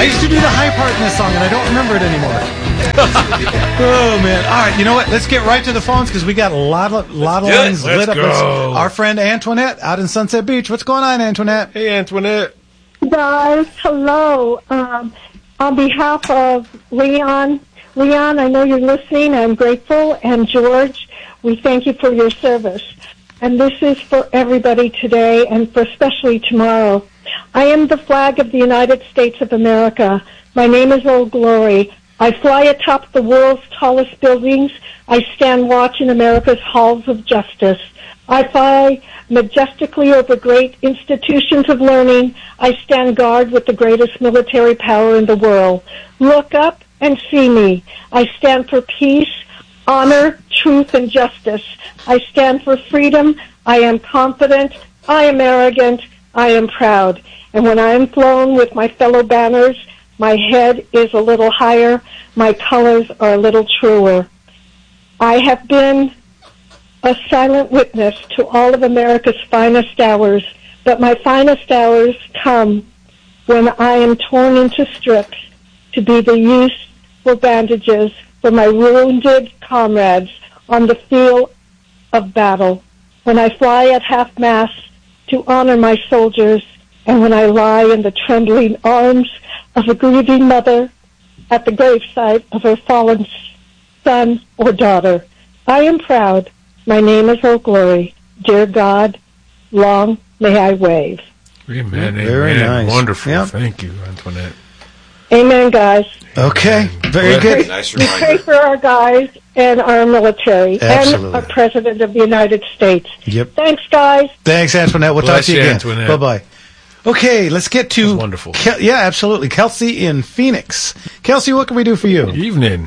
I used to do the high part in this song, and I don't remember it anymore. Oh, man. All right, you know what? Let's get right to the phones because we got a lot of lines lit up. Our friend Antoinette out in Sunset Beach. What's going on, Antoinette? Hey, Antoinette. Guys, hello. On behalf of Leon, I know you're listening. I'm grateful. And George, we thank you for your service. And this is for everybody today and for especially tomorrow. I am the flag of the United States of America. My name is Old Glory. I fly atop the world's tallest buildings. I stand watch in America's halls of justice. I fly majestically over great institutions of learning. I stand guard with the greatest military power in the world. Look up and see me. I stand for peace, honor, truth, and justice. I stand for freedom. I am confident. I am arrogant. I am proud. And when I am flown with my fellow banners, my head is a little higher. My colors are a little truer. I have been a silent witness to all of America's finest hours, but my finest hours come when I am torn into strips to be the useful bandages for my wounded comrades on the field of battle, when I fly at half-mast to honor my soldiers, and when I lie in the trembling arms of a grieving mother at the gravesite of her fallen son or daughter. I am proud. My name is Old Glory. Dear God, long may I wave. Amen. Very nice. Wonderful. Yep. Thank you, Antoinette. Amen, guys. Okay, very good. Nice We pray reminder. for our guys and our military Absolutely. and our President of the United States. Yep. Thanks, guys. Thanks, Antoinette. We'll Bless talk to you you, again. Antoinette. Bye-bye. Okay, let's get to... That's wonderful. Yeah, absolutely. Kelsey in Phoenix. Kelsey, what can we do for you? Evening.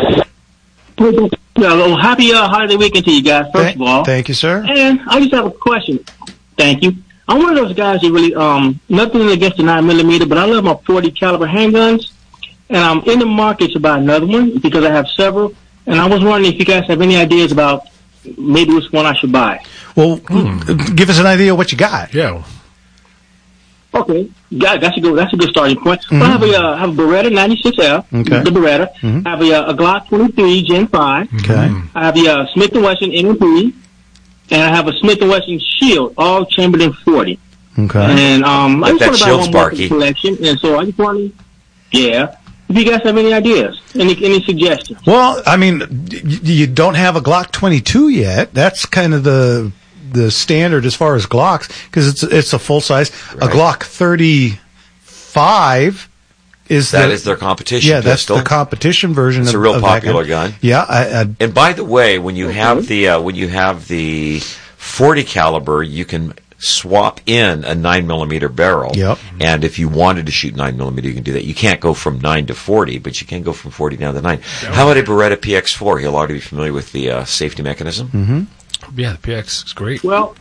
Well, happy holiday weekend to you guys, first of all. Thank you, sir. And I just have a question. Thank you. I'm one of those guys that really, nothing against the 9mm, but I love my 40 caliber handguns. And I'm in the market to buy another one because I have several. And I was wondering if you guys have any ideas about maybe which one I should buy. Well, give us an idea of what you got. Yeah. Okay, that's a good starting point. Mm-hmm. Well, I have a Beretta 96L, Okay. the Beretta. Mm-hmm. I have a Glock 23 Gen 5. Okay. I have a Smith & Wesson M&P, and I have a Smith & Wesson Shield, all chambered in 40. Okay. And I just Let that want to buy shield one more for the sparky. collection, and so I just wanted, if you guys have any ideas, any suggestions. Well, I mean, you don't have a Glock 22 yet. That's kind of the standard as far as Glocks because it's a full size. Right. A Glock 35 is Is their competition Yeah, that's pistol. the competition version. It's of, a real of that popular gun. Yeah, And by the way, when you have the 40 caliber, you can swap in a 9mm barrel. Yep. And if you wanted to shoot 9mm, you can do that. You can't go from 9 to 40, but you can go from 40 down to 9. How about a Beretta PX4? He'll already be familiar with the safety mechanism. Mm-hmm. Yeah, the PX is great. Well,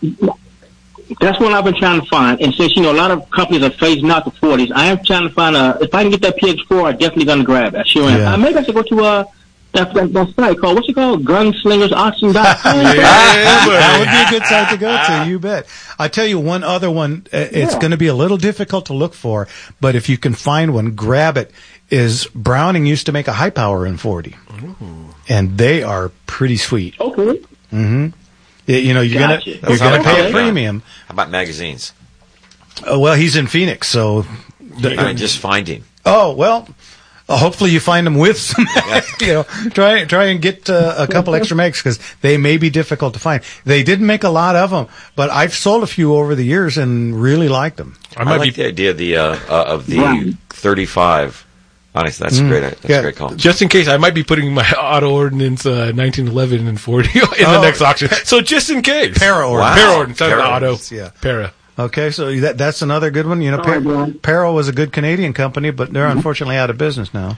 that's what I've been trying to find. And since, a lot of companies are phasing out the 40s, I am trying to find if I can get that PX4, I'm definitely going to grab it. Sure am. Yeah. Maybe I should go to that site called, what's it called? Gunslingersauction.com. That would be a good site to go to, you bet. I tell you one other one, it's going to be a little difficult to look for, but if you can find one, grab it, is Browning used to make a high power in 40. Ooh. And they are pretty sweet. Okay. Mm-hmm. You're Gotcha. gonna pay a premium. How about magazines? Well, he's in Phoenix, so Just find him. Oh well, hopefully you find them with some. Try and get a couple extra mags because they may be difficult to find. They didn't make a lot of them, but I've sold a few over the years and really liked them. I like the idea of the 35. Honestly, that's great. That's a great call. Just in case, I might be putting my auto ordnance 1911 and 40 in the next auction. So just in case. Para ordnance. Para ordnance. Para Auto. ordnance, yeah. Para. Okay, so that's another good one. Para was a good Canadian company, but they're unfortunately out of business now.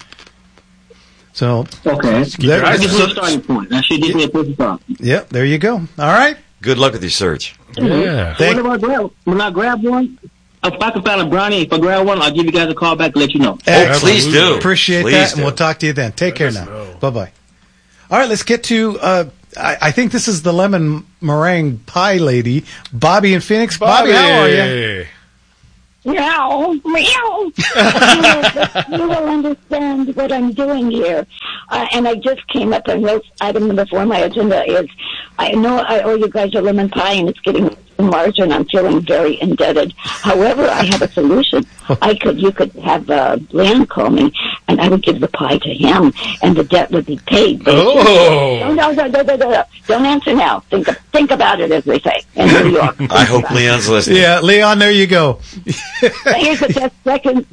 So okay, that's a good starting point. That should give me a push start. Yeah, there you go. All right. Good luck with your search. Yeah. When I grab one, if I can find a Brownie, if I grab one, I'll give you guys a call back to let you know. Please do. Appreciate that, and we'll talk to you then. Take care now. Bye-bye. All right, let's get to, I think this is the lemon meringue pie lady, Bobby in Phoenix. Bobby, how are you? Meow, meow. You will understand what I'm doing here. And I just came up and wrote item number 4 on my agenda is, I know I owe you guys a lemon pie and it's getting larger and I'm feeling very indebted. However, I have a solution. You could have Leon call me and I would give the pie to him and the debt would be paid. Oh. No. Don't answer now. Think about it, as they say in New York. I hope Leon's listening. Yeah, Leon, there you go. Here's the 10 seconds.